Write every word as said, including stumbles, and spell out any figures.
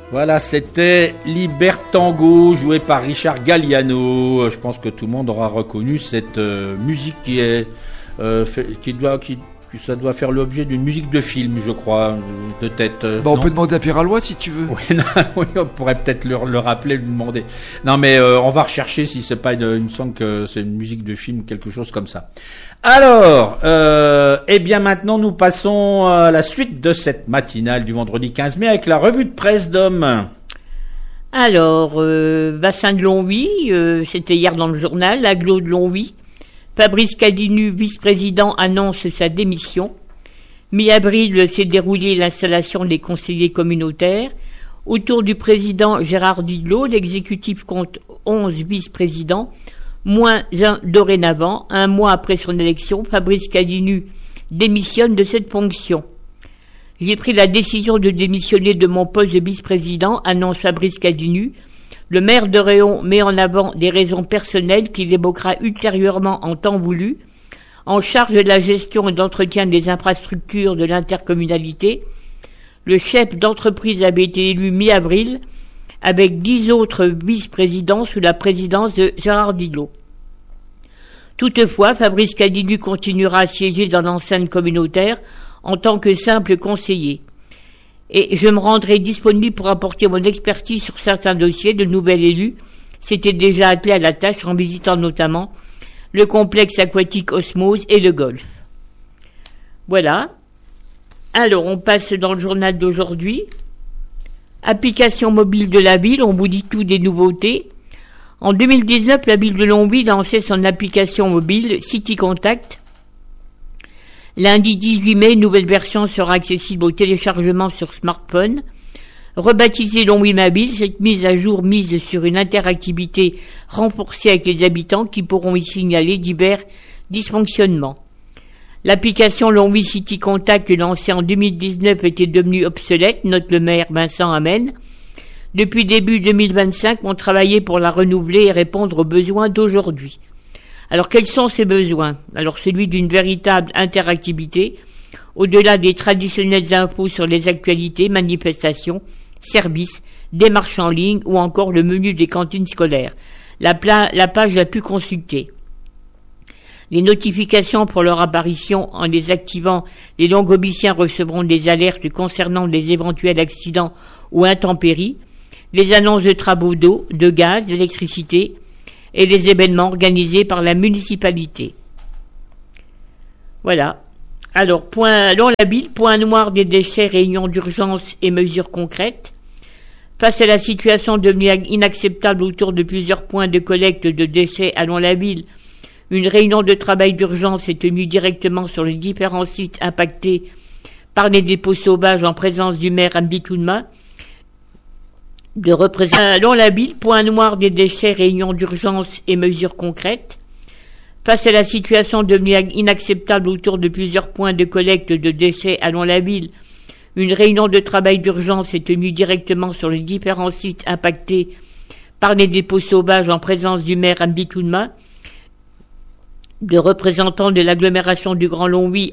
Voilà, c'était Libertango, joué par Richard Galliano. Je pense que tout le monde aura reconnu cette euh, musique qui est, euh, fait, qui doit, qui, ça doit faire l'objet d'une musique de film, je crois, de tête. Bah, on non peut demander à Pierre Alloy si tu veux. Oui, non, oui, on pourrait peut-être le, le rappeler, lui demander. Non, mais euh, on va rechercher si c'est pas une, il me semble que c'est une musique de film, quelque chose comme ça. Alors, euh, eh bien maintenant nous passons à la suite de cette matinale du vendredi quinze mai avec la revue de presse d'Homme. Alors, euh, bassin de Longwy, euh, c'était hier dans le journal, l'agglo de Longwy. Fabrice Cadinu, vice-président, annonce sa démission. Mi-avril s'est déroulée l'installation des conseillers communautaires. Autour du président Gérard Didlot, l'exécutif compte onze vice-présidents, moins un dorénavant. Un mois après son élection, Fabrice Cadinu démissionne de cette fonction. J'ai pris la décision de démissionner de mon poste de vice-président, annonce Fabrice Cadinu. Le maire de Réon met en avant des raisons personnelles qu'il évoquera ultérieurement en temps voulu. En charge de la gestion et d'entretien des infrastructures de l'intercommunalité, le chef d'entreprise avait été élu mi-avril avec dix autres vice-présidents sous la présidence de Gérard Didlot. Toutefois, Fabrice Cadinu continuera à siéger dans l'enceinte communautaire en tant que simple conseiller. Et je me rendrai disponible pour apporter mon expertise sur certains dossiers. De nouvel élu s'était déjà attelé à la tâche en visitant notamment le complexe aquatique Osmose et le golf. Voilà. Alors, on passe dans le journal d'aujourd'hui. Application mobile de la ville, on vous dit tout des nouveautés. En deux mille dix-neuf, la ville de Longwy lançait son application mobile City Contact. Lundi dix-huit mai, une nouvelle version sera accessible au téléchargement sur smartphone. Rebaptisée Longwy Mobile, cette mise à jour mise sur une interactivité renforcée avec les habitants qui pourront y signaler divers dysfonctionnements. L'application Longwy City Contact lancée en deux mille dix-neuf était devenue obsolète, note le maire Vincent Amen. Depuis début deux mille vingt-cinq, on travaillait pour la renouveler et répondre aux besoins d'aujourd'hui. Alors, quels sont ces besoins? Alors, celui d'une véritable interactivité, au-delà des traditionnelles infos sur les actualités, manifestations, services, démarches en ligne ou encore le menu des cantines scolaires. La, pla- la page la plus consultée. Les notifications pour leur apparition, en les activant, les longobiciens recevront des alertes concernant les éventuels accidents ou intempéries, les annonces de travaux d'eau, de gaz, d'électricité, et les événements organisés par la municipalité. Voilà. Alors, point, dans la ville, point noir des déchets, réunion d'urgence et mesures concrètes. Face à la situation devenue inacceptable autour de plusieurs points de collecte de déchets à Lons-la-Ville, une réunion de travail d'urgence est tenue directement sur les différents sites impactés par les dépôts sauvages en présence du maire Hamdi Tounma, de représenter dans la ville, point noir des déchets, réunion d'urgence et mesures concrètes. Face à la situation devenue inacceptable autour de plusieurs points de collecte de déchets à Lons-la-Ville, une réunion de travail d'urgence est tenue directement sur les différents sites impactés par les dépôts sauvages en présence du maire Hamdi Tounma, de représentants de l'agglomération du Grand Longwy